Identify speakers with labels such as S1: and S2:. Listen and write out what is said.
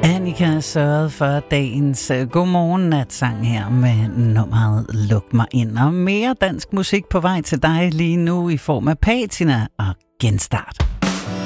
S1: Annika sørgede for dagens godmorgen-natsang her med nummeret Luk mig ind. Og mere dansk musik på vej til dig lige nu i form af Patina og Genstart.